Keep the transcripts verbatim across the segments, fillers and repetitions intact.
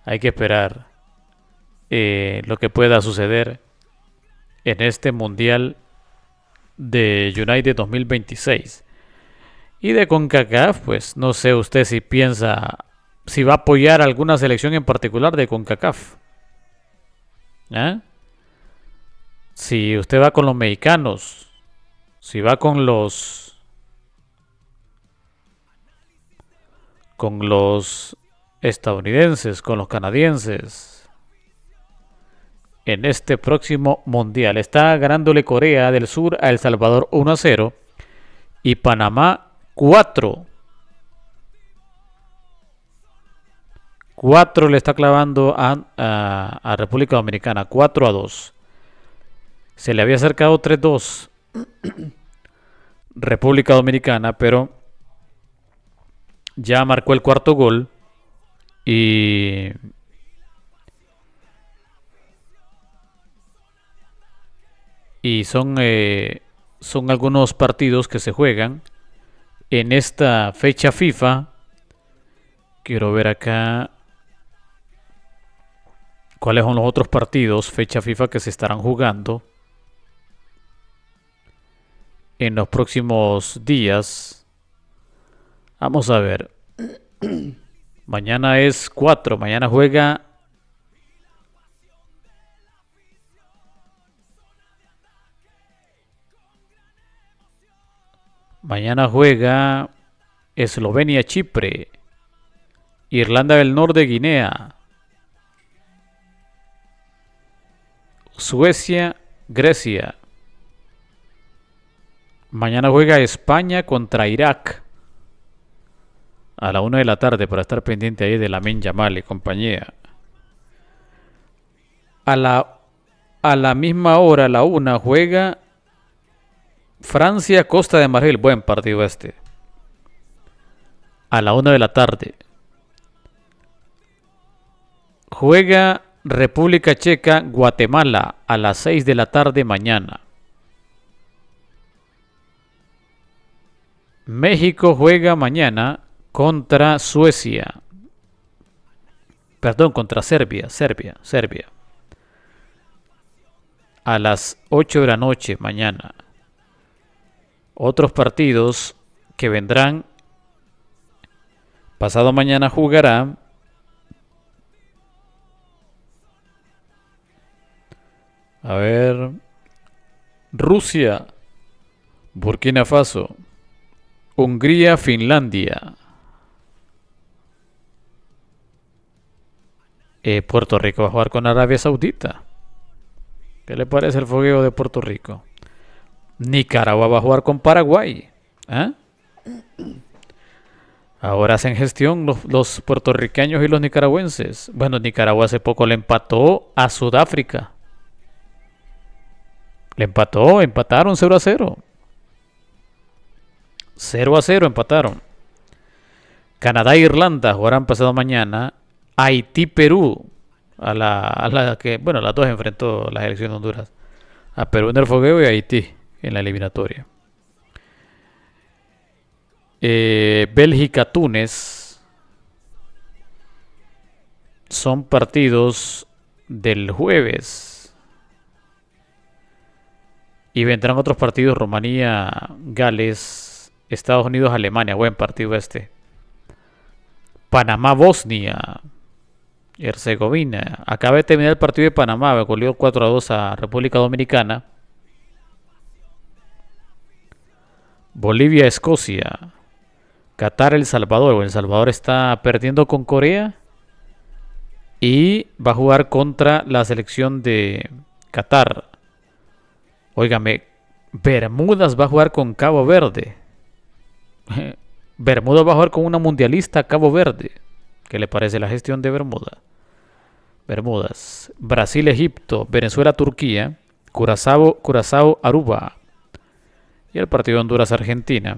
Hay que esperar eh, lo que pueda suceder en este Mundial de United dos mil veintiséis. Y de CONCACAF, pues no sé usted si piensa, si va a apoyar alguna selección en particular de CONCACAF. ¿Eh? Si usted va con los mexicanos, si va con los con los estadounidenses, con los canadienses en este próximo mundial. Está ganándole Corea del Sur a El Salvador uno a cero y Panamá cuatro. cuatro le está clavando a, a, a República Dominicana, cuatro a dos. Se le había acercado tres dos República Dominicana, pero ya marcó el cuarto gol y y son eh, son algunos partidos que se juegan en esta fecha FIFA. Quiero ver acá cuáles son los otros partidos fecha FIFA que se estarán jugando en los próximos días. Vamos a ver. Mañana es cuatro. Mañana juega Mañana juega Eslovenia-Chipre, Irlanda del Norte, Guinea, Suecia-Grecia. Mañana juega España contra Irak a la una de la tarde para estar pendiente ahí de Lamine Yamal y compañía. A la, a la misma hora, a la una, juega Francia, Costa de Marfil. Buen partido este. A la una de la tarde. Juega República Checa, Guatemala a las seis de la tarde mañana. México juega mañana contra Suecia. Perdón, contra Serbia, Serbia, Serbia. A las ocho de la noche mañana. Otros partidos que vendrán. Pasado mañana jugará a ver Rusia, Burkina Faso, Hungría, Finlandia, eh, Puerto Rico va a jugar con Arabia Saudita. ¿Qué le parece el fogueo de Puerto Rico? Nicaragua va a jugar con Paraguay. ¿Eh? Ahora hacen gestión los, los puertorriqueños y los nicaragüenses. Bueno, Nicaragua hace poco le empató a Sudáfrica. Le empató, empataron cero a cero. cero a cero empataron. Canadá e Irlanda jugarán pasado mañana. Haití, Perú. A la, a la que, bueno, las dos enfrentó la selección de Honduras. A Perú en el fogueo y a Haití en la eliminatoria. Eh, Bélgica, Túnez. Son partidos del jueves. Y vendrán otros partidos. Rumanía, Gales, Estados Unidos, Alemania. Buen partido este. Panamá, Bosnia, Herzegovina. Acaba de terminar el partido de Panamá. Goleó cuatro a dos a República Dominicana. Bolivia, Escocia. Qatar, El Salvador. El Salvador está perdiendo con Corea. Y va a jugar contra la selección de Qatar. Óigame, Bermudas va a jugar con Cabo Verde. Bermuda va a jugar con una mundialista, Cabo Verde. ¿Qué le parece la gestión de Bermuda? Bermudas. Brasil, Egipto, Venezuela, Turquía, Curazao, Curazao, Aruba. Y el partido de Honduras, Argentina.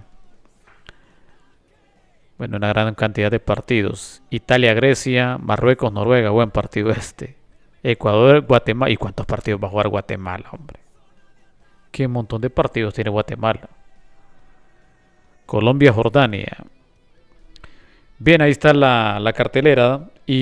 Bueno, una gran cantidad de partidos. Italia, Grecia, Marruecos, Noruega. Buen partido este. Ecuador, Guatemala. ¿Y cuántos partidos va a jugar Guatemala, hombre? Qué montón de partidos tiene Guatemala. Colombia, Jordania. Bien, ahí está la, la cartelera